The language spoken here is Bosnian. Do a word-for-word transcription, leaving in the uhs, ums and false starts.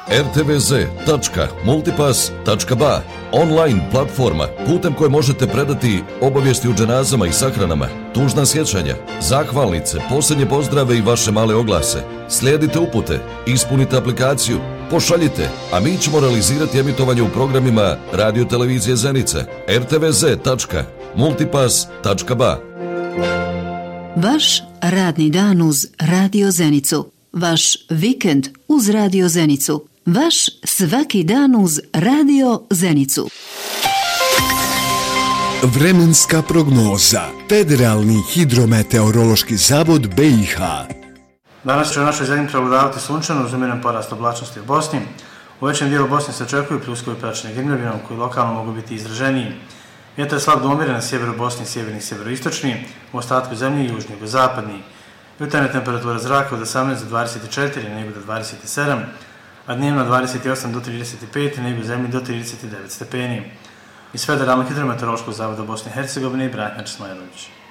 er te ve ze tačka multipass tačka ba, online platforma putem koje možete predati obavijesti o dženazama i sahranama, tužna sjećanja, zahvalnice, posljednje pozdrave i vaše male oglase. Slijedite upute, ispunite aplikaciju, pošaljite, a mi ćemo realizirati emitovanje u programima Radio Televizije Zenica. er te ve ze tačka multipass tačka ba. Vaš radni dan uz Radio Zenicu. Vaš vikend uz Radio Zenicu. Vaš svaki dan uz Radio Zenicu. Vremenska prognoza. Federalni hidrometeorološki zavod be i ha. Danas će u našoj zemlji prevladavati sunčano uz umjeren porast oblačnosti u Bosni. U većem dijelu Bosne se očekuju pljuskovi praćene grmljavinom koji lokalno mogu biti izraženiji. Vjetar je slab do umjeren na sjeveru Bosne i sjeverni i sjeveroistočni, u ostatku zemlje i južni i zapadni. Jutarnja temperatura zraka od osamnaest do dvadeset četiri, na jugu do dvadeset sedam, a dnevno dvadeset osam do trideset pet, na jugu zemlji do trideset devet stepeni. Iz Federalnog hidrometeorološkog zavoda Bosne i Hercegovine i Branimir Smajlović.